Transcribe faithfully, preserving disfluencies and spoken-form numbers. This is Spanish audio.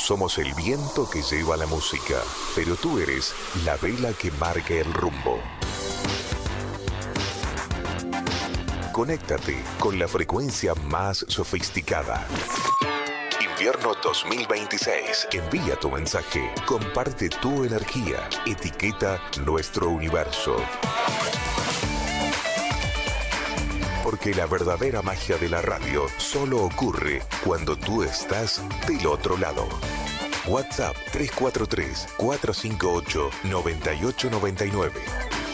somos el viento que lleva la música, pero tú eres la vela que marca el rumbo. Conéctate con la frecuencia más sofisticada. Invierno dos mil veintiséis. Envía tu mensaje, comparte tu energía, etiqueta Nuestro Universo. Porque la verdadera magia de la radio solo ocurre cuando tú estás del otro lado. WhatsApp tres cuatro tres, cuatro cinco ocho, nueve ocho nueve nueve.